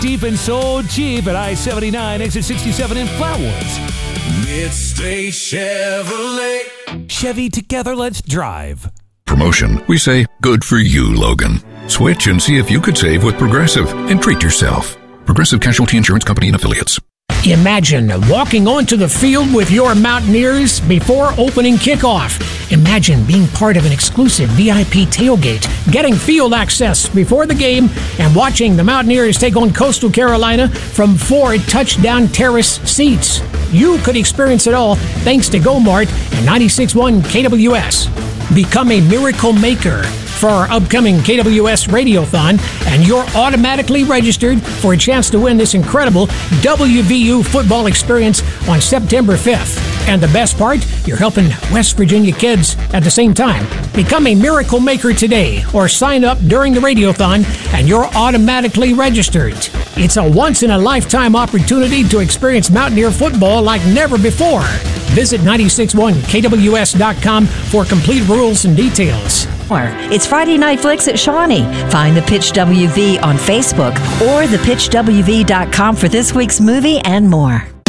Deep and so cheap at I-79, exit 67 in Flatwoods. Midstate Chevrolet. Chevy, together, let's drive. Promotion. We say, good for you, Logan. Switch and see if you could save with Progressive and treat yourself. Progressive Casualty Insurance Company and Affiliates. Imagine walking onto the field with your Mountaineers before opening kickoff. Imagine being part of an exclusive VIP tailgate, getting field access before the game, and watching the Mountaineers take on Coastal Carolina from 4 touchdown terrace seats. You could experience it all thanks to GoMart and 96.1 KWS. Become a miracle maker for our upcoming KWS Radiothon, and you're automatically registered for a chance to win this incredible WVU football experience on September 5th. And the best part, you're helping West Virginia kids at the same time. Become a miracle maker today or sign up during the Radiothon and you're automatically registered. It's a once-in-a-lifetime opportunity to experience Mountaineer football like never before. Visit 961KWS.com for complete rules and details. It's Friday Night Flicks at Shawnee. Find the Pitch WV on Facebook or thepitchwv.com for this week's movie and more.